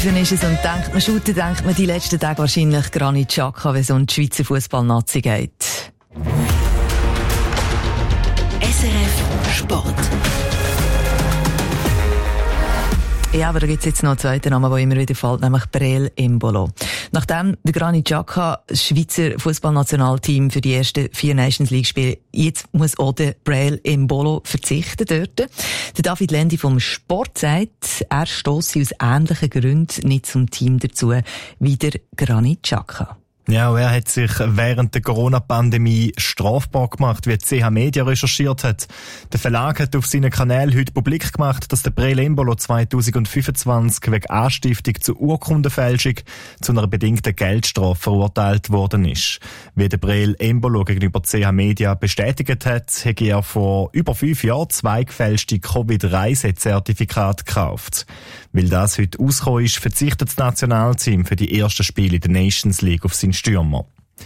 Dann ist es und denkt man die letzten Tage wahrscheinlich Granit Xhaka, wenn es um die Schweizer Fußballnazi geht. SRF Sport. Ja, aber da gibt es jetzt noch einen zweiten Namen, der immer wieder fällt, nämlich Breel Embolo. Nachdem der Granit Xhaka das Schweizer Fußballnationalteam für die ersten 4 Nations League Spiele, jetzt muss auch der Breel Embolo verzichten dort. Der David Lendi vom Sport sagt, er stosse aus ähnlichen Gründen nicht zum Team dazu wie der Granit Xhaka. Ja, er hat sich während der Corona-Pandemie strafbar gemacht, wie die CH Media recherchiert hat. Der Verlag hat auf seinen Kanälen heute publik gemacht, dass der Breel Embolo 2025 wegen Anstiftung zur Urkundenfälschung zu einer bedingten Geldstrafe verurteilt worden ist. Wie der Breel Embolo gegenüber CH Media bestätigt hat, hat er vor über 5 Jahren 2 gefälschte Covid-Reisezertifikate gekauft. Weil das heute rausgekommen ist, verzichtet das Nationalteam für die ersten Spiele in der Nations League auf seinen Stürmer.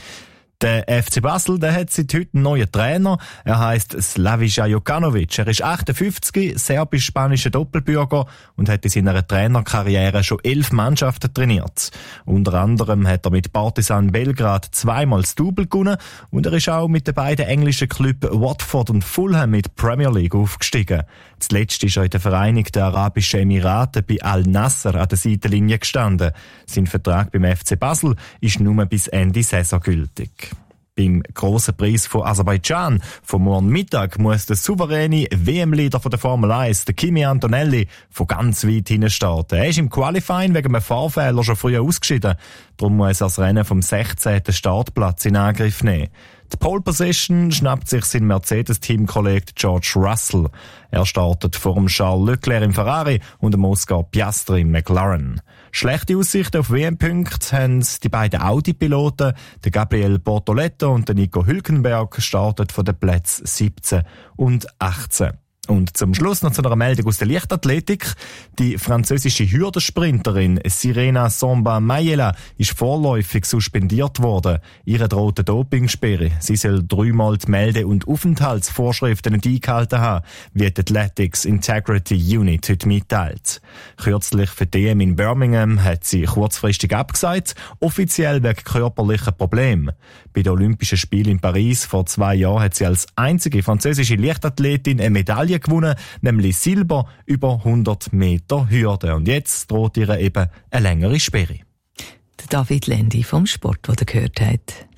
Der FC Basel, der hat seit heute einen neuen Trainer. Er heisst Slaviša Jokanović. Er ist 58, serbisch-spanischer Doppelbürger und hat in seiner Trainerkarriere schon 11 Mannschaften trainiert. Unter anderem hat er mit Partizan Belgrad 2-mal das Double gewonnen und er ist auch mit den beiden englischen Clubs Watford und Fulham mit Premier League aufgestiegen. Zuletzt ist er in den Vereinigten Arabischen Emiraten bei Al-Nassr an der Seitenlinie gestanden. Sein Vertrag beim FC Basel ist nur bis Ende Saison gültig. Beim grossen Preis von Aserbaidschan vom morgen Mittag muss der souveräne WM-Leader von der Formel 1, der Kimi Antonelli, von ganz weit hinten starten. Er ist im Qualifying wegen einem Fahrfehler schon früher ausgeschieden. Darum muss er das Rennen vom 16. Startplatz in Angriff nehmen. Die Pole Position schnappt sich sein Mercedes-Teamkollege George Russell. Er startet vor dem Charles Leclerc im Ferrari und dem Oscar Piastri im McLaren. Schlechte Aussichten auf WM-Punkte haben die beiden Audi-Piloten, der Gabriel Bortoletto und der Nico Hülkenberg, startet von den Plätzen 17 und 18. Und zum Schluss noch zu einer Meldung aus der Leichtathletik. Die französische Hürdensprinterin Sirena Samba Mayela ist vorläufig suspendiert worden. Ihre droht eine Dopingsperre. Sie soll 3-mal die Melde- und Aufenthaltsvorschriften nicht eingehalten haben, wie die Athletics Integrity Unit heute mitteilt. Kürzlich für die EM in Birmingham hat sie kurzfristig abgesagt, offiziell wegen körperlicher Probleme. Bei den Olympischen Spielen in Paris vor 2 Jahren hat sie als einzige französische Leichtathletin eine Medaille gewonnen, nämlich Silber über 100 Meter Hürde. Und jetzt droht ihr eben eine längere Sperre. Der David Lendi vom Sport, den ihr gehört habt.